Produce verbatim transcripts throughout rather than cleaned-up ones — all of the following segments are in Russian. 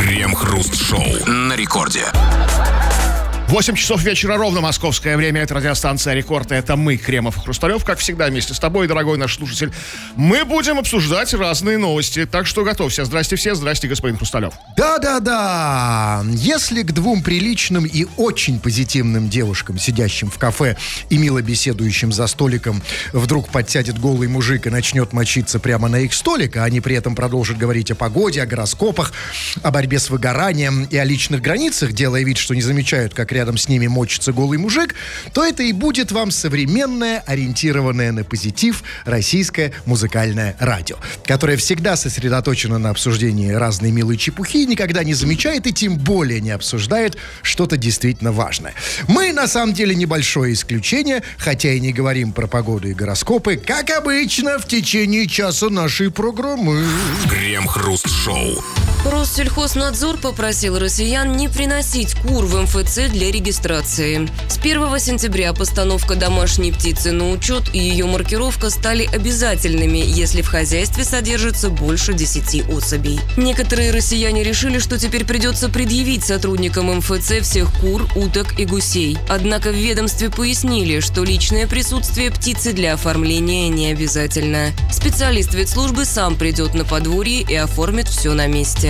Крем-хруст-шоу на рекорде. восемь часов вечера ровно московское время. Это радиостанция «Рекорд». Это мы, Кремов и Хрусталев. Как всегда, вместе с тобой, дорогой наш слушатель, мы будем обсуждать разные новости. Так что готовься. Здрасте все. Здрасте, господин Хрусталев. Да-да-да. Если к двум приличным и очень позитивным девушкам, сидящим в кафе и мило беседующим за столиком, вдруг подсядет голый мужик и начнет мочиться прямо на их столик, а они при этом продолжат говорить о погоде, о гороскопах, о борьбе с выгоранием и о личных границах, делая вид, что не замечают, как рядом с ними мочится голый мужик, то это и будет вам современное, ориентированное на позитив российское музыкальное радио, которое всегда сосредоточено на обсуждении разной милой чепухи, никогда не замечает и тем более не обсуждает что-то действительно важное. Мы, на самом деле, небольшое исключение, хотя и не говорим про погоду и гороскопы, как обычно, в течение часа нашей программы. Крем-хруст-шоу. Россельхознадзор попросил россиян не приносить кур в эм эф цэ для регистрации. С первого сентября постановка домашней птицы на учет и ее маркировка стали обязательными, если в хозяйстве содержится больше десяти особей. Некоторые россияне решили, что теперь придется предъявить сотрудникам эм эф цэ всех кур, уток и гусей. Однако в ведомстве пояснили, что личное присутствие птицы для оформления не обязательно. Специалист ветслужбы сам придет на подворье и оформит все на месте.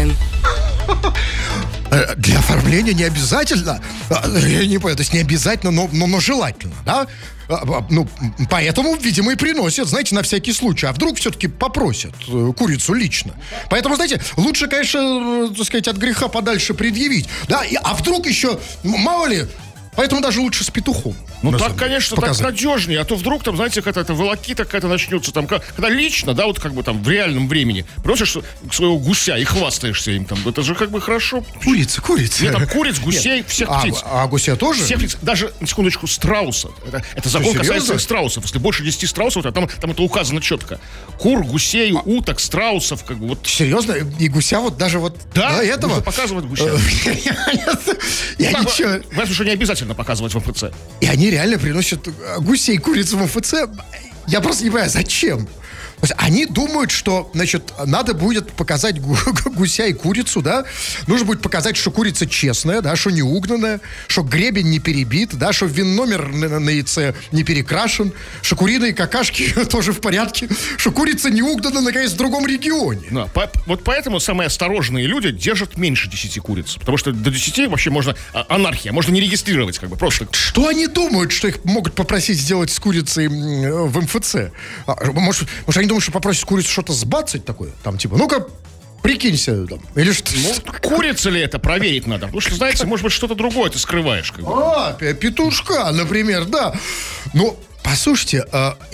Для оформления не обязательно. Я не понимаю, то есть не обязательно, но, но, но желательно, да? Ну, поэтому, видимо, и приносят, знаете, на всякий случай. А вдруг все-таки попросят курицу лично. Поэтому, знаете, лучше, конечно, так сказать, от греха подальше предъявить. Да, и, а вдруг еще, мало ли, поэтому даже лучше с петухом. Ну так, конечно, показать. Так надежнее. А то вдруг там, знаете, какая-то волокита какая-то начнется. Там, когда лично, да, вот как бы там в реальном времени просишь своего гуся и хвастаешься им там. Это же как бы хорошо. Курица, курица. Нет, там куриц, гусей, Нет. всех а, птиц. А гуся тоже? Всех птиц. Даже, на секундочку, страуса. Это, это закон Что, касается серьезно? страусов. Если больше десяти страусов, там, там это указано четко. Кур, гусей, а. уток, страусов. Как бы, вот. Серьезно? И гуся вот даже вот да, до этого? показывать гуся. Я ничего... Вас уже не обязательно показывать в эм эф цэ. И они реально приносят гусей, курицу в эм эф цэ. Я просто не понимаю, зачем? То есть они думают, что, значит, надо будет показать гу- гуся и курицу, да? Нужно будет показать, что курица честная, да, что не угнанная, что гребень не перебит, да, что вин-номер на, на яйце не перекрашен, что куриные какашки тоже в порядке, что курица не угнана, наконец, в другом регионе. Да, по, вот поэтому самые осторожные люди держат меньше десяти куриц, потому что до десяти вообще можно, а, анархия, можно не регистрировать, как бы, просто. Что они думают, что их могут попросить сделать с курицей в эм эф цэ? А, может, может, они думают, что попросят курицу что-то сбацать такое? Там, типа, ну-ка, прикинься там. Или что? Ну, курица ли это, проверить надо. Потому что, знаете, может быть, что-то другое ты скрываешь. Как бы. А, петушка, например, да. Ну, послушайте,